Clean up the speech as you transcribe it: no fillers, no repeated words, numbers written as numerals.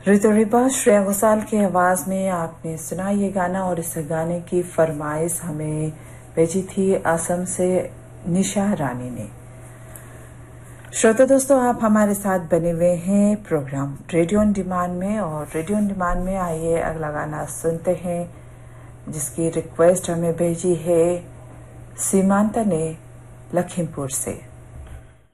ऋतु रिबा श्रेया घोषाल की आवाज में आपने सुना ये गाना और इस गाने की फरमाइश हमें भेजी थी असम से निशा रानी ने। श्रोता दोस्तों, आप हमारे साथ बने हुए हैं प्रोग्राम रेडियो ऑन डिमांड में, और रेडियो ऑन डिमांड में आइए अगला गाना सुनते हैं जिसकी रिक्वेस्ट हमें भेजी है सीमांता ने लखीमपुर से।